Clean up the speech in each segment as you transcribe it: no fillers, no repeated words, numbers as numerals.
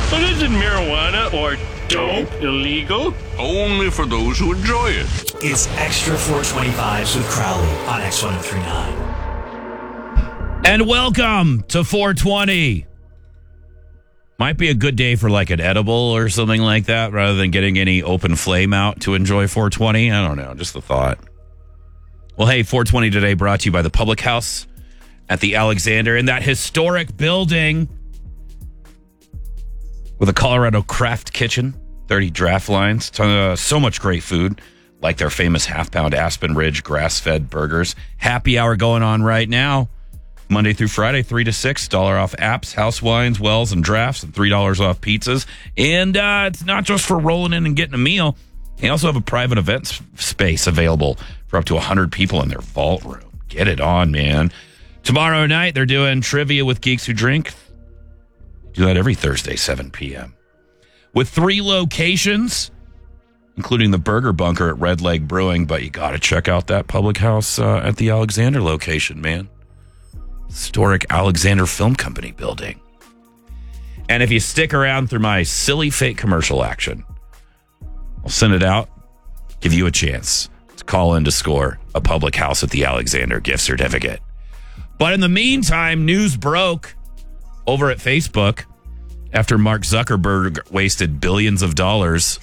But isn't marijuana or dope illegal? Only for those who enjoy it. It's Extra 425s with Crowley on X1039. And welcome to 420. Might be a good day for like an edible or something like that rather than getting any open flame out to enjoy 420. I don't know, just a thought. Well, hey, 420 today brought to you by the Public House at the Alexander in that historic building with a Colorado craft kitchen, 30 draft lines, so much great food, like their famous half-pound Aspen Ridge grass-fed burgers. Happy hour going on right now. Monday through Friday, 3 to 6, $1 off apps, house wines, wells, and drafts, and $3 off pizzas. And it's not just for rolling in and getting a meal. They also have a private event space available for up to 100 people in their vault room. Get it on, man. Tomorrow night, they're doing trivia with Geeks Who Drink. Do that every Thursday, 7 p.m. With 3 locations, including the Burger Bunker at Red Leg Brewing. But you got to check out that Public House at the Alexander location, man. Historic Alexander Film Company building. And if you stick around through my silly fake commercial action, I'll send it out, give you a chance to call in to score a Public House at the Alexander gift certificate. But in the meantime, news broke over at Facebook after Mark Zuckerberg wasted billions of dollars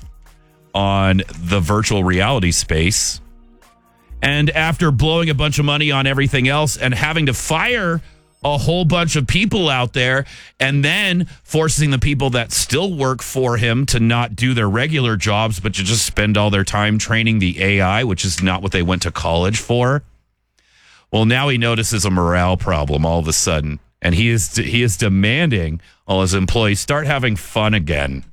on the virtual reality space. And after blowing a bunch of money on everything else and having to fire a whole bunch of people out there and then forcing the people that still work for him to not do their regular jobs, but to just spend all their time training the AI, which is not what they went to college for. Well, now he notices a morale problem all of a sudden, and he is demanding all his employees start having fun again.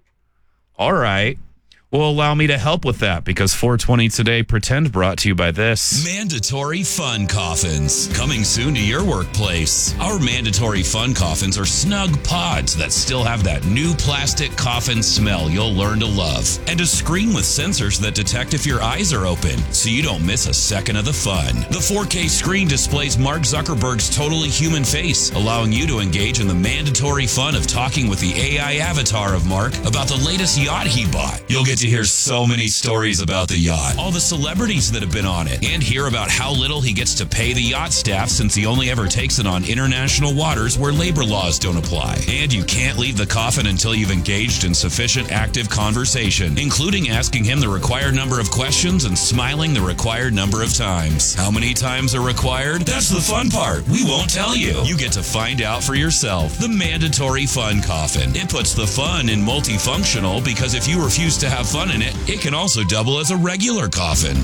All right. Well, allow me to help with that because 420 Today Pretend brought to you by this. Mandatory Fun Coffins. Coming soon to your workplace. Our Mandatory Fun Coffins are snug pods that still have that new plastic coffin smell you'll learn to love. And a screen with sensors that detect if your eyes are open so you don't miss a second of the fun. The 4K screen displays Mark Zuckerberg's totally human face, allowing you to engage in the mandatory fun of talking with the AI avatar of Mark about the latest yacht he bought. You'll get to hear so many stories about the yacht, all the celebrities that have been on it, and hear about how little he gets to pay the yacht staff since he only ever takes it on international waters where labor laws don't apply. And you can't leave the coffin until you've engaged in sufficient active conversation, including asking him the required number of questions and smiling the required number of times. How many times are required? That's the fun part. We won't tell you. You get to find out for yourself. The Mandatory Fun Coffin. It puts the fun in multifunctional because if you refuse to have fun in it, it can also double as a regular coffin.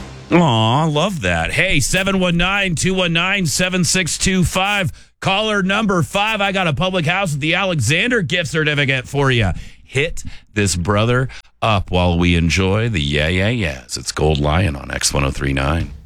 Aw, love that. Hey, 719-219-7625. Caller number 5. I got a Public House at the Alexander gift certificate for you. Hit this brother up while we enjoy the yeah, yeah, yeahs. It's Gold Lion on X1039.